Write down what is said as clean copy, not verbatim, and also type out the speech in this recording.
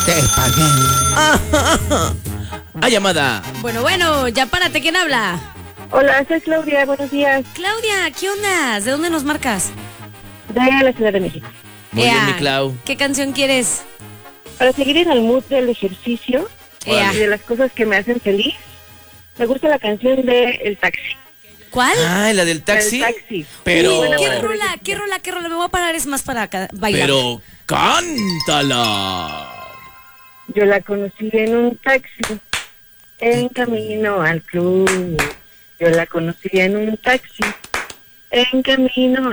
te pagué. ¡Ah, llamada! Bueno, ya párate, ¿quién habla? Hola, soy Claudia, buenos días, Claudia, ¿qué onda? ¿De dónde nos marcas? de la Ciudad de México. Muy bien, mi Clau. ¿Qué canción quieres? Para seguir en el mood del ejercicio Ea. y de las cosas que me hacen feliz, me gusta la canción de El Taxi. ¿Cuál? Ah, la del taxi. El Taxi. Pero. Uy, ¿Qué rola? Me voy a parar, es más para bailar. Pero cántala. Yo la conocí en un taxi, en camino al club. Yo la conocí en un taxi, en camino